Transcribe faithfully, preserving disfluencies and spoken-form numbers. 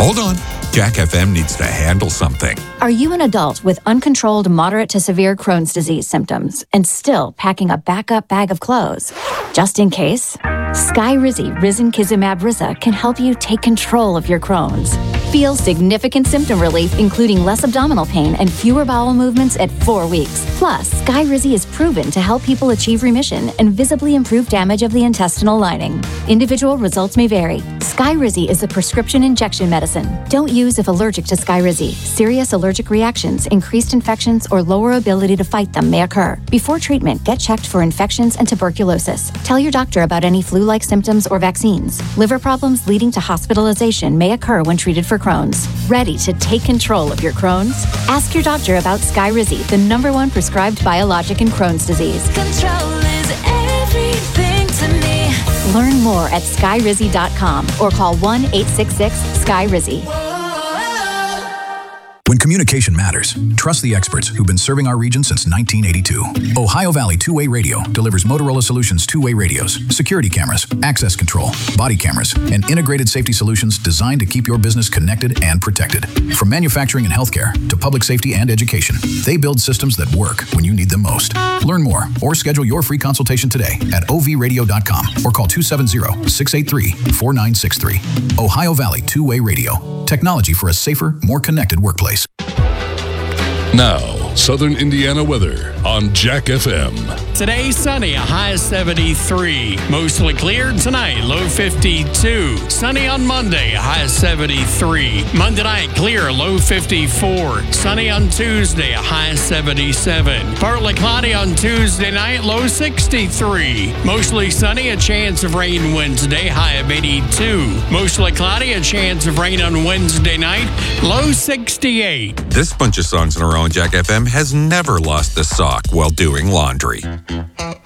Hold on. Jack F M needs to handle something. Are you an adult with uncontrolled moderate to severe Crohn's disease symptoms and still packing a backup bag of clothes? Just in case, Skyrizi Risankizumab Riza can help you take control of your Crohn's. Feel significant symptom relief, including less abdominal pain and fewer bowel movements at four weeks. Plus, Skyrizi is proven to help people achieve remission and visibly improve damage of the intestinal lining. Individual results may vary. Skyrizi is a prescription injection medicine. Don't use if allergic to Skyrizi. Serious allergic reactions, increased infections, or lower ability to fight them may occur. Before treatment, get checked for infections and tuberculosis. Tell your doctor about any flu-like symptoms or vaccines. Liver problems leading to hospitalization may occur when treated for Crohn's. Ready to take control of your Crohn's? Ask your doctor about Skyrizi, the number one prescribed biologic in Crohn's disease. Control is everything to me. Learn more at skyrizi dot com or call one eight six six S K Y R I Z I. When communication matters, trust the experts who've been serving our region since nineteen eighty-two. Ohio Valley Two-Way Radio delivers Motorola Solutions two-way radios, security cameras, access control, body cameras, and integrated safety solutions designed to keep your business connected and protected. From manufacturing and healthcare to public safety and education, they build systems that work when you need them most. Learn more or schedule your free consultation today at O V radio dot com or call two seven zero, six eight three, four nine six three. Ohio Valley Two-Way Radio. Technology for a safer, more connected workplace. Now, Southern Indiana weather on Jack F M. Today, sunny, a high of seventy-three. Mostly clear tonight, low fifty-two. Sunny on Monday, a high of seventy-three. Monday night, clear, low fifty-four. Sunny on Tuesday, a high of seventy-seven. Partly cloudy on Tuesday night, low sixty-three. Mostly sunny, a chance of rain Wednesday, high of eighty-two. Mostly cloudy, a chance of rain on Wednesday night, low sixty-eight. This bunch of songs in a row on Jack F M has never lost a sock while doing laundry.